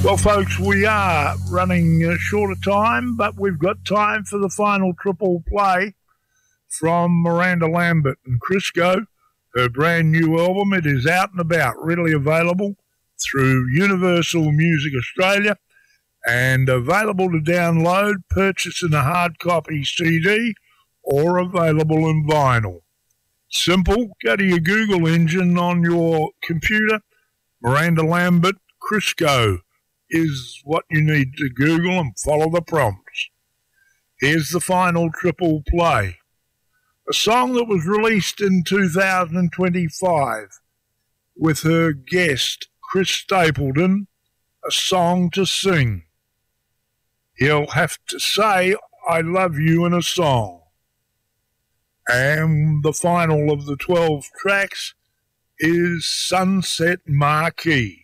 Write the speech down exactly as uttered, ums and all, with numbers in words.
Well, folks, we are running uh, short of time, but we've got time for the final triple play from Miranda Lambert and Crisco. Her brand new album, it is out and about, readily available through Universal Music Australia and available to download, purchase in a hard copy C D or available in vinyl. Simple, go to your Google engine on your computer. Miranda Lambert, Crisco is what you need to Google and follow the prompts. Here's the final triple play. A song that was released in two thousand twenty-five with her guest, Chris Stapleton, A Song to Sing. He'll have to say, I love you in a song. And the final of the twelve tracks is Sunset Marquee.